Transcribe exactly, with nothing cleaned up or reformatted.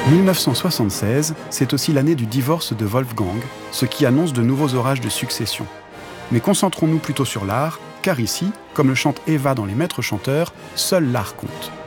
mille neuf cent soixante-seize, c'est aussi l'année du divorce de Wolfgang, ce qui annonce de nouveaux orages de succession. Mais concentrons-nous plutôt sur l'art, car ici, comme le chante Eva dans Les Maîtres chanteurs, seul l'art compte.